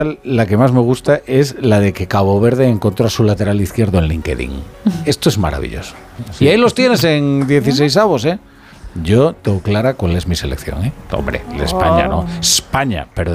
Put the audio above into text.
La que más me gusta es la de que Cabo Verde encontró a su lateral izquierdo en LinkedIn. Esto es maravilloso. Sí. Y ahí los tienes en 16avos, ¿eh? Yo tengo clara cuál es mi selección, ¿eh? Hombre, España, ¿no? España, perdón.